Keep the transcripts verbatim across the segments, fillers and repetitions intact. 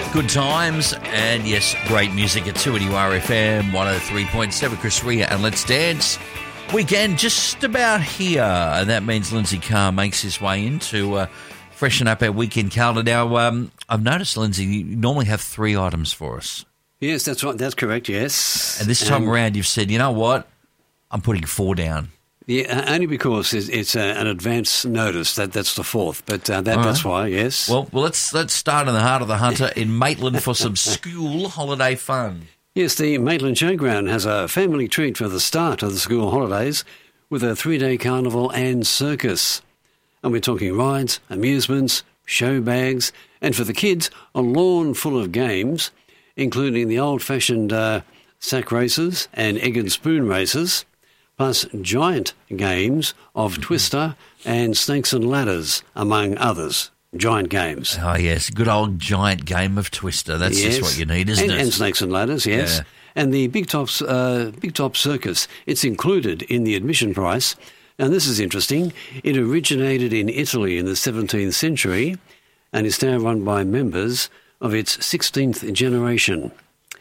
Good times, and yes, great music at two eighty R F M, one oh three point seven. Chris Rea and Let's Dance. Weekend just about here, and that means Lindsay Carr makes his way in to uh, freshen up our weekend calendar. Now, um, I've noticed, Lindsay, you normally have three items for us. Yes, that's right. That's correct, yes. And this time um, around, you've said, you know what, I'm putting four down. Yeah, only because it's, it's uh, an advance notice. That That's the fourth, but uh, that, right. that's why, yes. Well, well, let's let's start in the heart of the hunter in Maitland for some school holiday fun. Yes, the Maitland Showground has a family treat for the start of the school holidays with a three-day carnival and circus. And we're talking rides, amusements, show bags, and for the kids, a lawn full of games, including the old-fashioned uh, sack races and egg and spoon races, plus giant games of Twister and Snakes and Ladders, among others. Giant games. Oh, yes. Good old giant game of Twister. That's yes. just what you need, isn't and, it? And Snakes and Ladders, yes. Yeah. And the Big Top's, uh, Big Top Circus, it's included in the admission price. And this is interesting. It originated in Italy in the seventeenth century and is now run by members of its sixteenth generation.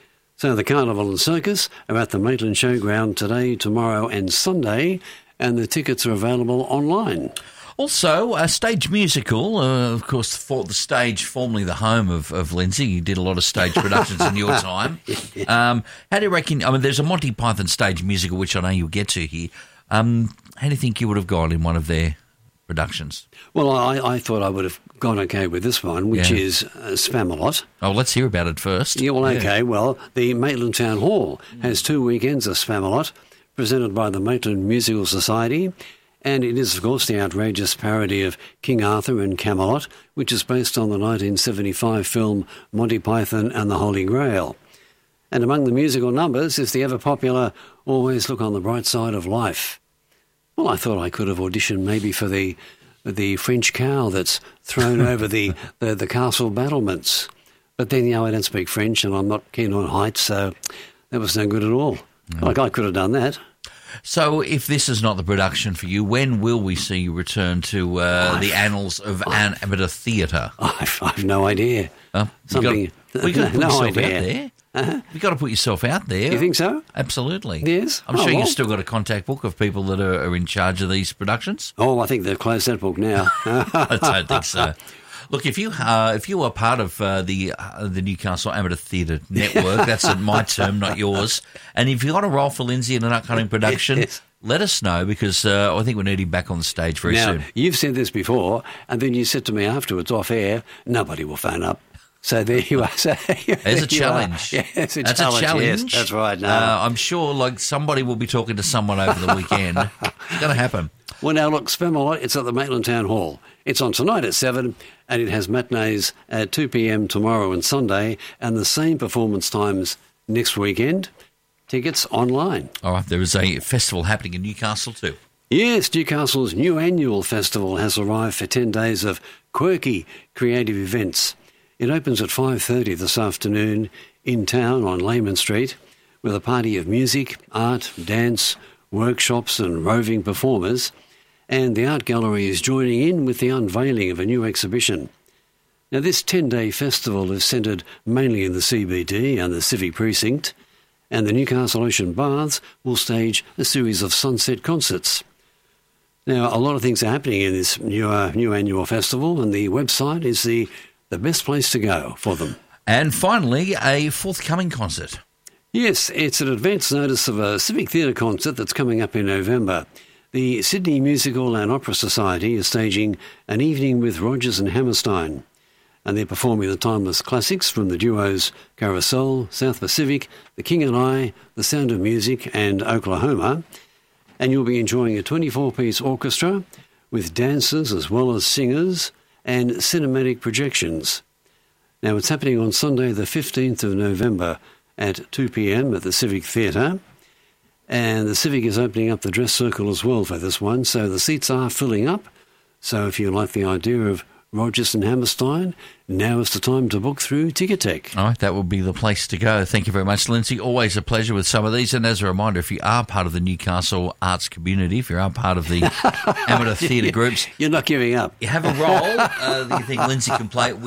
So the Carnival and Circus are at the Maitland Showground today, tomorrow and Sunday, and the tickets are available online. Also, a stage musical, uh, of course, for the stage, formerly the home of, of Lindsay. You did a lot of stage productions in your time. Um, how do you reckon, I mean, there's a Monty Python stage musical, which I know you'll get to here. Um, how do you think you would have gone in one of their productions? Well, I, I thought I would have gone okay with this one, which Yeah. is uh, Spamalot. Oh, let's hear about it first. Yeah, well, Yeah. okay. Well, the Maitland Town Hall has two weekends of Spamalot, presented by the Maitland Musical Society, and it is, of course, the outrageous parody of King Arthur and Camelot, which is based on the nineteen seventy-five film Monty Python and the Holy Grail. And among the musical numbers is the ever-popular Always Look on the Bright Side of Life. Well, I thought I could have auditioned maybe for the the French cow that's thrown over the, the, the castle battlements. But then, you know, I don't speak French and I'm not keen on heights, so that was no good at all. No. Like, I could have done that. So if this is not the production for you, when will we see you return to uh, I've, the annals of I've, amateur theatre? I've, I've no idea. Uh, Something, well, you've got to put no yourself idea. out there. Uh-huh. You've got to put yourself out there. You think so? Absolutely. Yes. I'm Oh, sure well. you've still got a contact book of people that are, are in charge of these productions. Oh, I think they've closed that book now. I don't think so. Look, if you uh, if you are part of uh, the uh, the Newcastle Amateur Theatre Network, that's my term, not yours. And if you've got a role for Lindsay in an upcoming production, Yes. let us know because uh, I think we need him back on the stage very Now, soon. you've said this before, and then you said to me afterwards off air, nobody will phone up. So there you are. So There's a challenge. Yeah, it's a That's challenge. a challenge. Yes, that's right. No. Uh, I'm sure like somebody will be talking to someone over the weekend. It's going to happen. Well, now, look, Spamalot, it's at the Maitland Town Hall. It's on tonight at seven, and it has matinees at two p.m. tomorrow and Sunday, and the same performance times next weekend. Tickets online. All right, there is a festival happening in Newcastle too. Yes, Newcastle's new annual festival has arrived for ten days of quirky, creative events. It opens at five thirty this afternoon in town on Lehman Street with a party of music, art, dance, workshops and roving performers, and the art gallery is joining in with the unveiling of a new exhibition. Now, this ten-day festival is centred mainly in the C B D and the Civic Precinct, and the Newcastle Ocean Baths will stage a series of sunset concerts. Now, a lot of things are happening in this new, uh, new annual festival, and the website is the, the best place to go for them. And finally, a forthcoming concert. Yes, it's an advance notice of a civic theatre concert that's coming up in November. The Sydney Musical and Opera Society is staging an evening with Rodgers and Hammerstein, and they're performing the timeless classics from the duos Carousel, South Pacific, The King and I, The Sound of Music and Oklahoma. And you'll be enjoying a twenty-four piece orchestra with dancers as well as singers and cinematic projections. Now, it's happening on Sunday the fifteenth of November at two p.m. at the Civic Theatre. And the Civic is opening up the dress circle as well for this one, so the seats are filling up. So if you like the idea of Rodgers and Hammerstein, now is the time to book through Ticketek. All right, that would be the place to go. Thank you very much, Lindsay. Always a pleasure with some of these. And as a reminder, if you are part of the Newcastle arts community, if you are part of the amateur theatre groups, You're not giving up. you have a role uh, that you think Lindsay can play, we would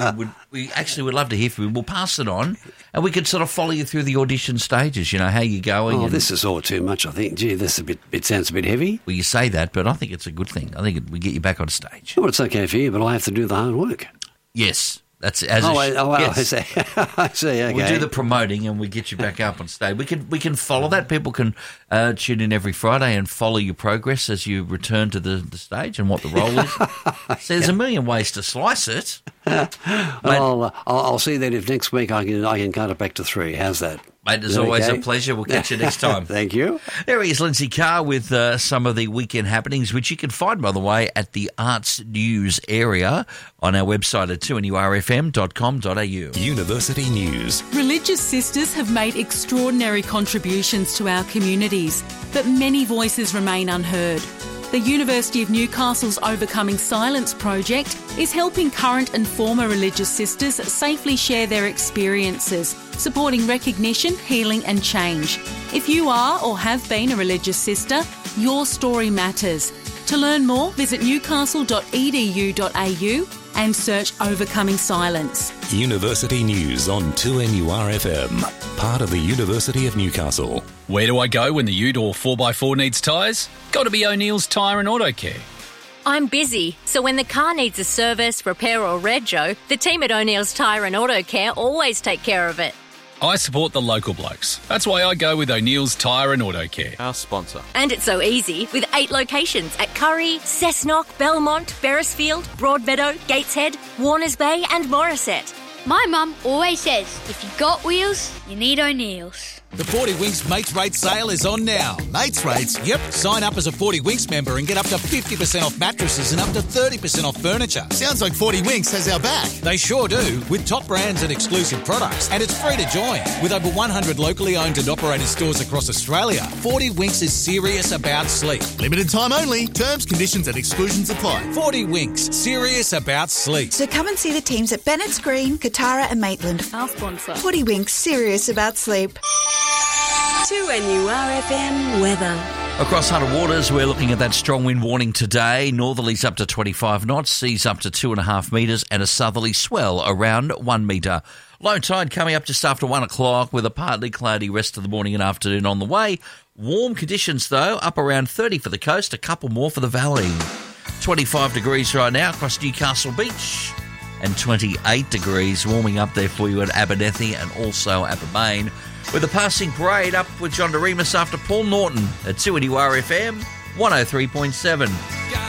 We actually would love to hear from you. We'll pass it on, and we could sort of follow you through the audition stages, you know, how you're going. Oh, and, this is all too much, I think. Gee, this is a bit, it sounds a bit heavy. Well, you say that, but I think it's a good thing. I think it, we get you back on stage. Well, it's okay for you, but I have to do the hard work. Yes. That's as oh, sh- I, oh, yes. I see. I see. Okay. We do the promoting and we get you back up on stage. We can we can follow that. People can uh, tune in every Friday and follow your progress as you return to the, the stage and what the role is. So there's a million ways to slice it. well, I'll, uh, I'll, I'll see that if next week I can I can cut it back to three. How's that? Mate, it's always okay? a pleasure. We'll catch you next time. Thank you. There he is, Lindsay Carr, with uh, some of the weekend happenings, which you can find, by the way, at the Arts News area on our website at two N U R F M dot com dot a u. University News. Religious sisters have made extraordinary contributions to our communities, but many voices remain unheard. The University of Newcastle's Overcoming Silence project is helping current and former religious sisters safely share their experiences, supporting recognition, healing and change. If you are or have been a religious sister, your story matters. To learn more, visit newcastle dot e d u dot a u and search Overcoming Silence. University News on two N U R F M, part of the University of Newcastle. Where do I go when the ute or four by four needs tyres? Got to be O'Neill's Tyre and Auto Care. I'm busy, so when the car needs a service, repair or rego, the team at O'Neill's Tyre and Auto Care always take care of it. I support the local blokes. That's why I go with O'Neill's Tyre and Auto Care. Our sponsor. And it's so easy with eight locations at Curry, Cessnock, Belmont, Beresfield, Broadmeadow, Gateshead, Warners Bay and Morisset. My mum always says, if you got wheels, you need O'Neill's. The forty Winks Mates Rates sale is on now. Mates Rates? Yep. Sign up as a forty Winks member and get up to fifty percent off mattresses and up to thirty percent off furniture. Sounds like forty Winks has our back. They sure do, with top brands and exclusive products. And it's free to join. With over one hundred locally owned and operated stores across Australia, forty Winks is serious about sleep. Limited time only. Terms, conditions and exclusions apply. forty Winks, serious about sleep. So come and see the teams at Bennett's Green, Katara and Maitland. Our sponsor. forty Winks, serious about sleep. two N U R F M weather. Across Hunter Waters, we're looking at that strong wind warning today. Northerlies up to twenty-five knots, seas up to two and a half metres, and a southerly swell around one metre. Low tide coming up just after one o'clock with a partly cloudy rest of the morning and afternoon on the way. Warm conditions, though, up around thirty for the coast, a couple more for the valley. twenty-five degrees right now across Newcastle Beach, and twenty-eight degrees warming up there for you at Abernethy and also Abermain. With the passing parade up with John DeRemus after Paul Norton at two N U R F M one oh three point seven.